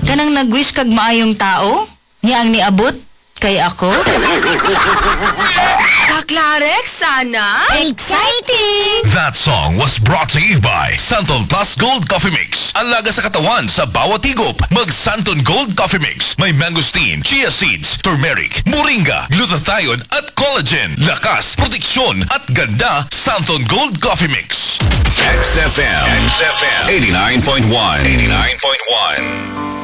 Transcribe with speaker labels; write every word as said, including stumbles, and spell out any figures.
Speaker 1: Kanang nag-wish kag maayong tao? Niya ang niabot? Kay ako?
Speaker 2: Kaklarek, sana?
Speaker 1: Exciting!
Speaker 3: That song was brought to you by Santon Plus Gold Coffee Mix. Ang laga sa katawan sa bawat higop. Mag Santon Gold Coffee Mix. May mangosteen, chia seeds, turmeric, moringa, glutathione at collagen. Lakas, proteksyon at ganda. Santon Gold Coffee Mix.
Speaker 4: X F M. X F M. eighty-nine point one. eighty-nine point one.